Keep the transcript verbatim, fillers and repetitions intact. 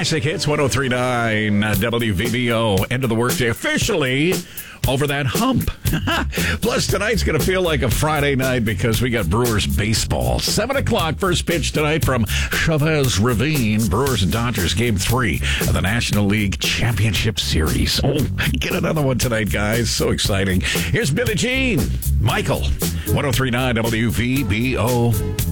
Classic Hits one oh three point nine uh, W V B O. End of the workday officially over that hump. Plus, tonight's going to feel like a Friday night because we got Brewers baseball. seven o'clock, first pitch tonight from Chavez Ravine. Brewers and Dodgers, game three of the National League Championship Series. Oh, get another one tonight, guys. So exciting. Here's Billie Jean. Michael, one oh three point nine W V B O.